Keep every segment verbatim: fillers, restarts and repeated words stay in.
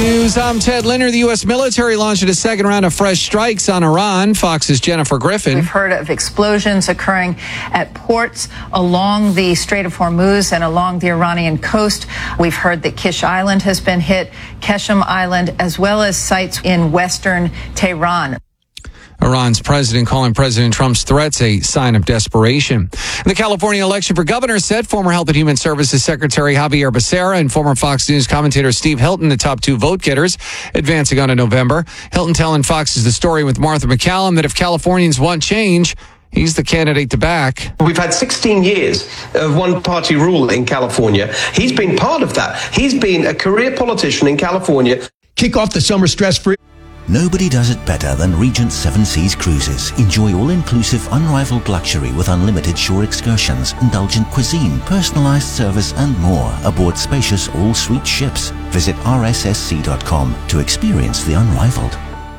News, I'm Ted Linner. The U S military launched a second round of fresh strikes on Iran. Fox's Jennifer Griffin. We've heard of explosions occurring at ports along the Strait of Hormuz and along the Iranian coast. We've heard that Kish Island has been hit, Keshem Island, as well as sites in western Tehran. Iran's president calling President Trump's threats a sign of desperation. The California election for governor set former Health and Human Services Secretary Javier Becerra and former Fox News commentator Steve Hilton, the top two vote getters, advancing on to November. Hilton telling Fox's The Story with Martha McCallum that if Californians want change, he's the candidate to back. We've had sixteen years of one-party rule in California. He's been part of that. He's been a career politician in California. Kick off the summer stress-free. Nobody does it better than Regent Seven Seas Cruises. Enjoy all-inclusive, unrivaled luxury with unlimited shore excursions, indulgent cuisine, personalized service, and more aboard spacious all-suite ships. Visit r s s c dot com to experience the unrivaled.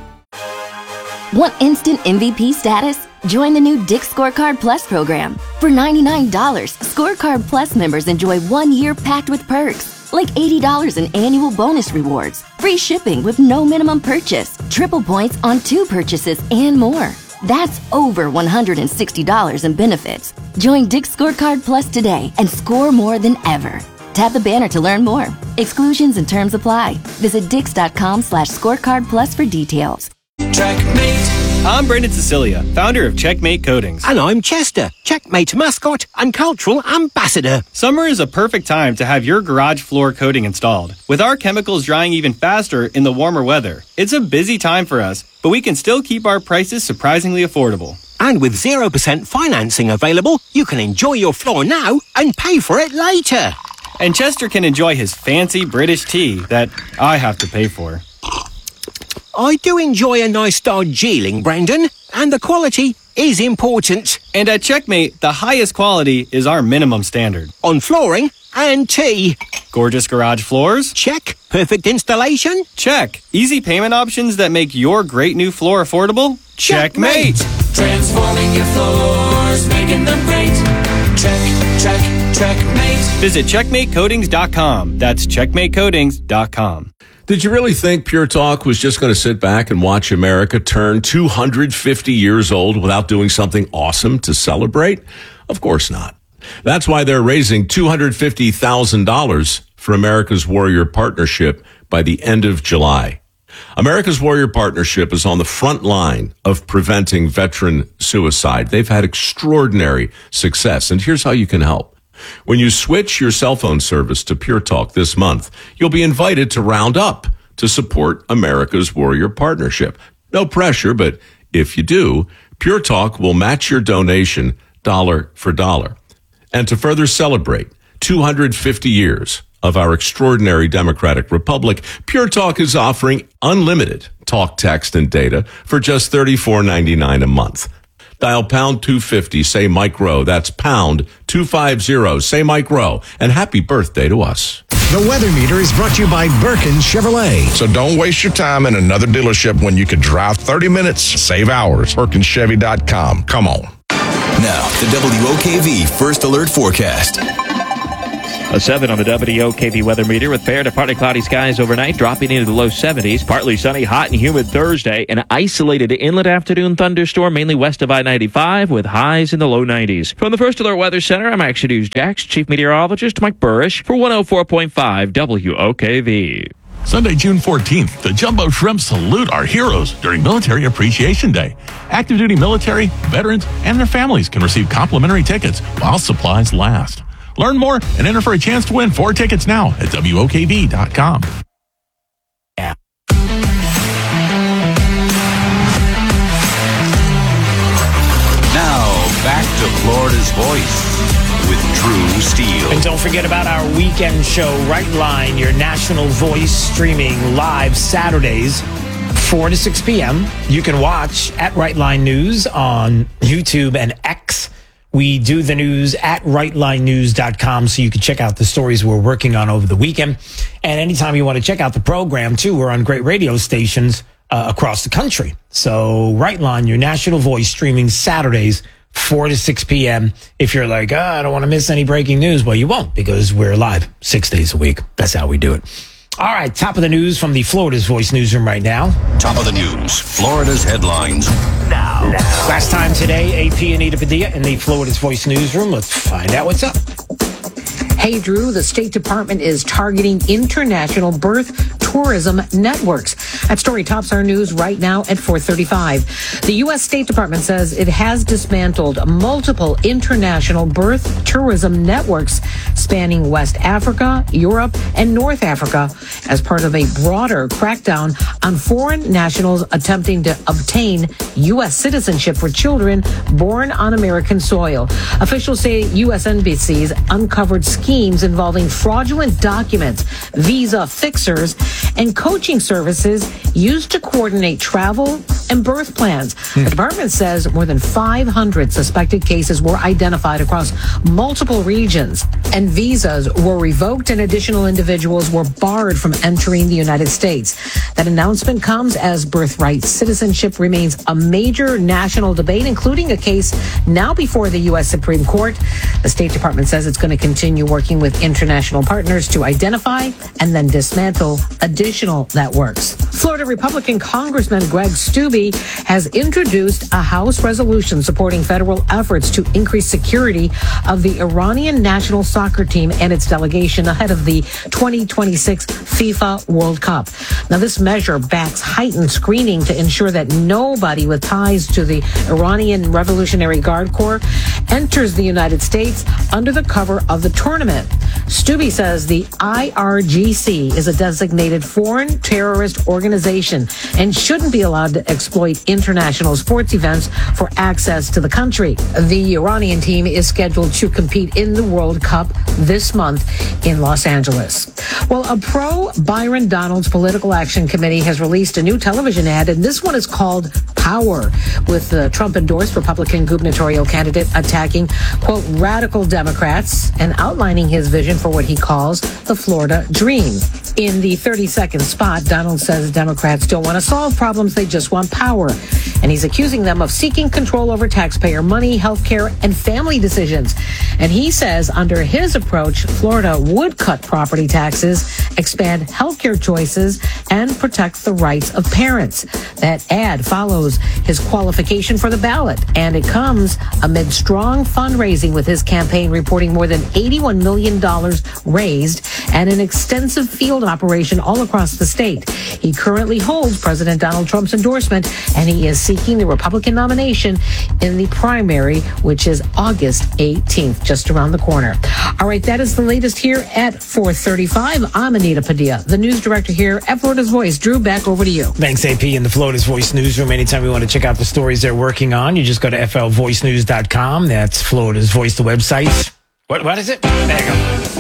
Want instant M V P status? Join the new Dick's Scorecard Plus program. For ninety-nine dollars, Scorecard Plus members enjoy one year packed with perks, like eighty dollars in annual bonus rewards, free shipping with no minimum purchase, triple points on two purchases, and more. That's over one hundred sixty dollars in benefits. Join Dick's Scorecard Plus today and score more than ever. Tap the banner to learn more. Exclusions and terms apply. Visit dix.com slash scorecard plus for details. Checkmate. I'm Brendan Cecilia, founder of Checkmate Coatings. And I'm Chester, Checkmate mascot and cultural ambassador. Summer is a perfect time to have your garage floor coating installed. With our chemicals drying even faster in the warmer weather, it's a busy time for us, but we can still keep our prices surprisingly affordable. And with zero percent financing available, you can enjoy your floor now and pay for it later. And Chester can enjoy his fancy British tea that I have to pay for. I do enjoy a nice Darjeeling, Brandon, and the quality is important. And at Checkmate, the highest quality is our minimum standard. On flooring and tea. Gorgeous garage floors? Check. Perfect installation? Check. Easy payment options that make your great new floor affordable? Checkmate. Checkmate. Transforming your floors, making them great. Check, check, checkmate. Visit checkmate coatings dot com. That's checkmate coatings dot com. Did you really think Pure Talk was just going to sit back and watch America turn two hundred fifty years old without doing something awesome to celebrate? Of course not. That's why they're raising two hundred fifty thousand dollars for America's Warrior Partnership by the end of July. America's Warrior Partnership is on the front line of preventing veteran suicide. They've had extraordinary success, and here's how you can help. When you switch your cell phone service to Pure Talk this month, you'll be invited to round up to support America's Warrior Partnership. No pressure, but if you do, Pure Talk will match your donation dollar for dollar. And to further celebrate two hundred fifty years of our extraordinary democratic republic, Pure Talk is offering unlimited talk, text, and data for just thirty-four ninety-nine a month. Dial pound two fifty, say Mike Rowe. That's pound two fifty, say Mike Rowe. And happy birthday to us. The Weather Meter is brought to you by Birkin Chevrolet. So don't waste your time in another dealership when you could drive thirty minutes, save hours. Birkin Chevy dot com. Come on. Now, the W O K V First Alert Forecast. A seven on the W O K V weather meter with fair to partly cloudy skies overnight, dropping into the low seventies. Partly sunny, hot and humid Thursday. An isolated inland afternoon thunderstorm, mainly west of I ninety-five, with highs in the low nineties. From the First Alert Weather Center, I'm Action News Jax Chief Meteorologist Mike Burrish for one oh four point five W O K V. Sunday, June fourteenth, the Jumbo Shrimp salute our heroes during Military Appreciation Day. Active duty military, veterans, and their families can receive complimentary tickets while supplies last. Learn more and enter for a chance to win four tickets now at W O K V dot com. Now, back to Florida's Voice with Drew Steele. And don't forget about our weekend show, Right Line, your national voice, streaming live Saturdays, four to six p.m. You can watch at Right Line News on YouTube and X. We do the news at right line news dot com, so you can check out the stories we're working on over the weekend. And anytime you want to check out the program, too, we're on great radio stations uh, across the country. So Right Line, your national voice, streaming Saturdays, four to six p.m. If you're like, oh, I don't want to miss any breaking news, well, you won't, because we're live six days a week. That's how we do it. All right, top of the news from the Florida's Voice newsroom right now. Top of the news, Florida's headlines. Now. now. Last time today, A P Anita Padilla in the Florida's Voice newsroom. Let's find out what's up. Hey, Drew, the State Department is targeting international birth tourism networks. That story tops our news right now at four thirty-five. The U S. State Department says it has dismantled multiple international birth tourism networks spanning West Africa, Europe, and North Africa as part of a broader crackdown on foreign nationals attempting to obtain U S citizenship for children born on American soil. Officials say U S embassies uncovered schemes involving fraudulent documents, visa fixers, and coaching services used to coordinate travel and birth plans. Hmm. The department says more than five hundred suspected cases were identified across multiple regions, and visas were revoked and additional individuals were barred from entering the United States. That announcement comes as birthright citizenship remains a major national debate, including a case now before the U S. Supreme Court. The State Department says it's going to continue working with international partners to identify and then dismantle additional networks. Florida Republican Congressman Greg Steube has introduced a House resolution supporting federal efforts to increase security of the Iranian national soccer team and its delegation ahead of the twenty twenty-six FIFA World Cup. Now, this measure backs heightened screening to ensure that nobody with ties to the Iranian Revolutionary Guard Corps enters the United States under the cover of the tournament. Steube says the I R G C is a designated foreign terrorist organization and shouldn't be allowed to exploit international sports events for access to the country. The Iranian team is scheduled to compete in the World Cup this month in Los Angeles. Well, a pro-Byron Donalds Political Action Committee has released a new television ad, and this one is called Power, with the Trump-endorsed Republican gubernatorial candidate attacking, quote, radical Democrats and outlining his vision for what he calls the Florida Dream. In the thirty-second spot, Donald says Democrats don't want to solve problems, they just want power. And he's accusing them of seeking control over taxpayer money, health care, and family decisions. And he says under his approach, Florida would cut property taxes, expand health care choices, and protect the rights of parents. That ad follows his qualification for the ballot, and it comes amid strong fundraising, with his campaign reporting more than eighty-one million dollars raised and an extensive field operation all across the state. He currently holds President Donald Trump's endorsement, and he is seeking the Republican nomination in the primary, which is August eighteenth, just around the corner. All right, that is the latest here at four thirty-five. I'm Anita Padilla, the news director here at Florida's Voice. Drew, back over to you. Thanks, A P, in the Florida's Voice newsroom. Anytime you want to check out the stories they're working on, you just go to F L voice news dot com. That's Florida's Voice, the website. What? What is it? There you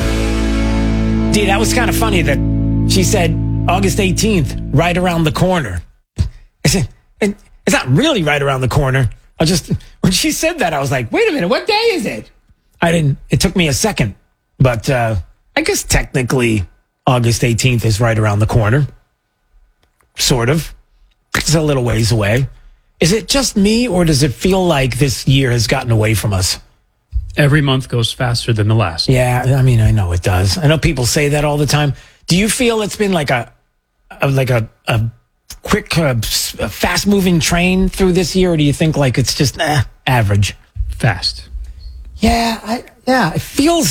go. Dee, that was kind of funny that she said August eighteenth, right around the corner. I said, and it's not really right around the corner. I just, when she said that, I was like, wait a minute, what day is it? I didn't, it took me a second, but uh, I guess technically August eighteenth is right around the corner. Sort of. It's a little ways away. Is it just me, or does it feel like this year has gotten away from us? Every month goes faster than the last. Yeah, I mean, I know it does. I know people say that all the time. Do you feel it's been like a, a like a, a quick, uh, fast-moving train through this year, or do you think like it's just eh, average? Fast. Yeah, I, yeah. It feels